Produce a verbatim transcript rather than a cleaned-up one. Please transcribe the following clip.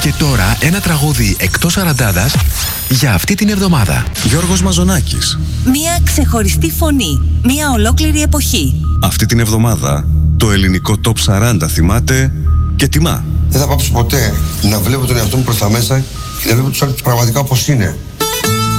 Και τώρα ένα τραγούδι εκτός σαραντάδας για αυτή την εβδομάδα. Γιώργος Μαζονάκης. Μια ξεχωριστή φωνή, μια ολόκληρη εποχή. Αυτή την εβδομάδα το ελληνικό Top σαράντα θυμάται και τιμά. Δεν θα πάψω ποτέ να βλέπω τον εαυτό μου προς τα μέσα και να βλέπω τους άλλους πραγματικά όπως είναι.